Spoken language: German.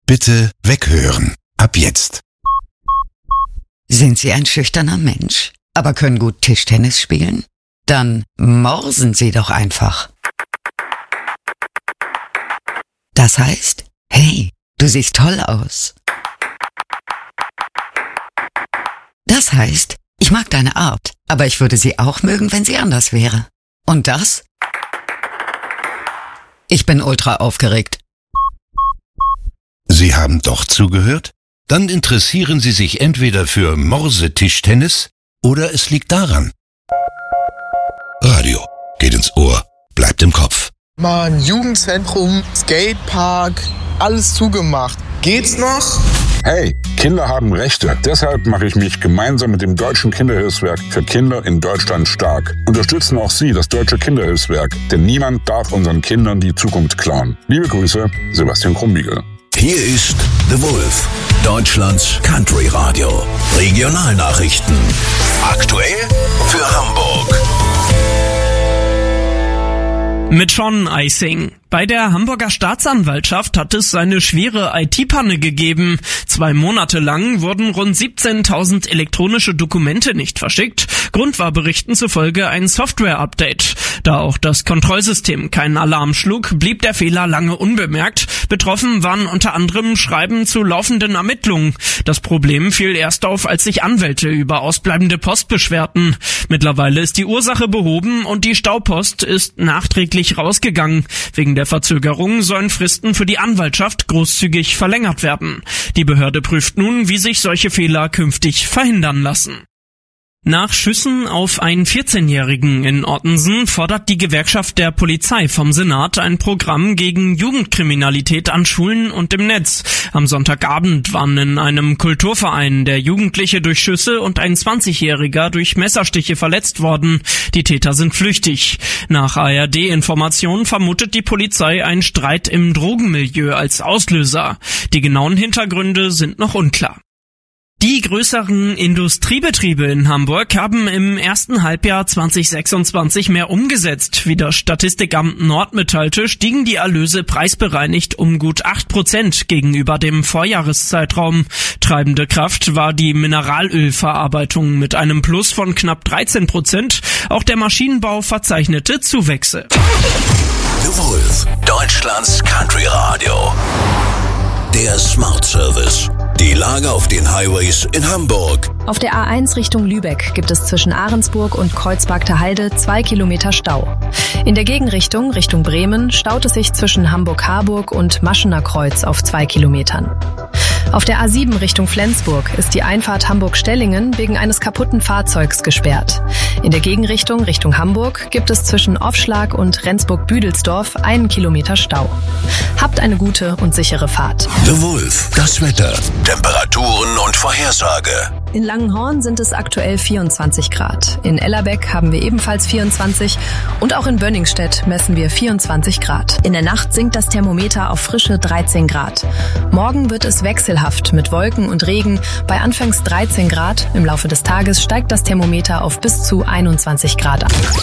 Bitte weghören. Ab jetzt. Sind Sie ein schüchterner Mensch, aber können gut Tischtennis spielen? Dann morsen Sie doch einfach. Das heißt, hey, du siehst toll aus. Das heißt, ich mag deine Art, aber ich würde sie auch mögen, wenn sie anders wäre. Und das? Ich bin ultra aufgeregt. Sie haben doch zugehört? Dann interessieren Sie sich entweder für Morsetischtennis oder es liegt daran. Radio geht ins Ohr, bleibt im Kopf. Mann, Jugendzentrum, Skatepark, alles zugemacht. Geht's noch? Hey, Kinder haben Rechte. Deshalb mache ich mich gemeinsam mit dem Deutschen Kinderhilfswerk für Kinder in Deutschland stark. Unterstützen auch Sie das Deutsche Kinderhilfswerk, denn niemand darf unseren Kindern die Zukunft klauen. Liebe Grüße, Sebastian Krumbiegel. Hier ist The Wolf, Deutschlands Country Radio. Regionalnachrichten. Aktuell für Hamburg. Mit Sean Eising. Bei der Hamburger Staatsanwaltschaft hat es eine schwere IT-Panne gegeben. 2 Monate lang wurden rund 17.000 elektronische Dokumente nicht verschickt. Grund war Berichten zufolge ein Software-Update. Da auch das Kontrollsystem keinen Alarm schlug, blieb der Fehler lange unbemerkt. Betroffen waren unter anderem Schreiben zu laufenden Ermittlungen. Das Problem fiel erst auf, als sich Anwälte über ausbleibende Post beschwerten. Mittlerweile ist die Ursache behoben und die Staupost ist nachträglich rausgegangen. Wegen der Verzögerung sollen Fristen für die Anwaltschaft großzügig verlängert werden. Die Behörde prüft nun, wie sich solche Fehler künftig verhindern lassen. Nach Schüssen auf einen 14-Jährigen in Ottensen fordert die Gewerkschaft der Polizei vom Senat ein Programm gegen Jugendkriminalität an Schulen und im Netz. Am Sonntagabend waren in einem Kulturverein der Jugendliche durch Schüsse und ein 20-Jähriger durch Messerstiche verletzt worden. Die Täter sind flüchtig. Nach ARD-Informationen vermutet die Polizei einen Streit im Drogenmilieu als Auslöser. Die genauen Hintergründe sind noch unklar. Die größeren Industriebetriebe in Hamburg haben im ersten Halbjahr 2026 mehr umgesetzt. Wie das Statistikamt Nord mitteilte, stiegen die Erlöse preisbereinigt um gut 8% gegenüber dem Vorjahreszeitraum. Treibende Kraft war die Mineralölverarbeitung mit einem Plus von knapp 13%. Auch der Maschinenbau verzeichnete Zuwächse. The Wolf, Deutschlands Country Radio. Der Smart Service. Die Lage auf den Highways in Hamburg. Auf der A1 Richtung Lübeck gibt es zwischen Ahrensburg und Kreuzberger Heide 2 Kilometer Stau. In der Gegenrichtung, Richtung Bremen, staut es sich zwischen Hamburg-Harburg und Maschener Kreuz auf 2 Kilometern. Auf der A7 Richtung Flensburg ist die Einfahrt Hamburg-Stellingen wegen eines kaputten Fahrzeugs gesperrt. In der Gegenrichtung Richtung Hamburg gibt es zwischen Offschlag und Rendsburg-Büdelsdorf 1 Kilometer Stau. Habt eine gute und sichere Fahrt. The Wolf, das Wetter, Temperaturen und Vorhersage. In Langenhorn sind es aktuell 24 Grad. In Ellerbeck haben wir ebenfalls 24 und auch in Bönningstedt messen wir 24 Grad. In der Nacht sinkt das Thermometer auf frische 13 Grad. Morgen wird es wechselhaft mit Wolken und Regen bei anfangs 13 Grad. Im Laufe des Tages steigt das Thermometer auf bis zu 21 Grad an.